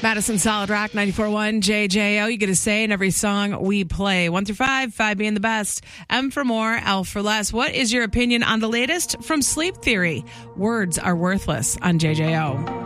Madison Solid Rock 94.1 JJO. You get a say in every song we play. 1 through 5, 5 being the best. M for more, L for less. What is your opinion on the latest from Sleep Theory? Words are worthless on JJO.